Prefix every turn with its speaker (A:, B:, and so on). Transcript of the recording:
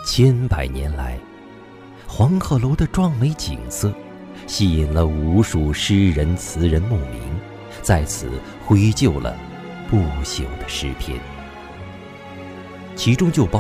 A: 千百年来，黄鹤楼的壮美景色吸引了无数诗人词人慕名，在此绘就了不朽的诗篇，其中就包